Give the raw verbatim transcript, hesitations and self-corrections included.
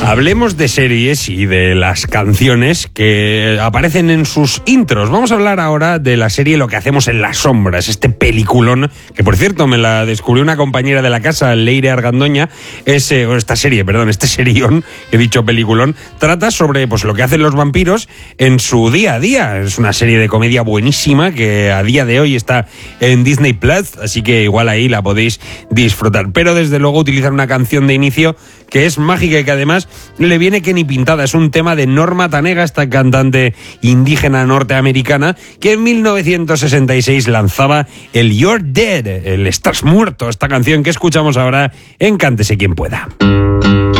Hablemos de series y de las canciones que aparecen en sus intros. Vamos a hablar ahora de la serie Lo que hacemos en las sombras, este peliculón, que por cierto me la descubrió una compañera de la casa, Leire Argandoña. Ese, o esta serie, perdón, este serión, he dicho peliculón, trata sobre pues lo que hacen los vampiros en su día a día. Es una serie de comedia buenísima que a día de hoy está en Disney Plus, así que igual ahí la podéis disfrutar. Pero desde luego utilizar una canción de inicio que es mágica y que además le viene que ni pintada. Es un tema de Norma Tanega, esta cantante indígena norteamericana, que en mil novecientos sesenta y seis lanzaba el You're Dead, el Estás Muerto, esta canción que escuchamos ahora en Cántese Quien Pueda.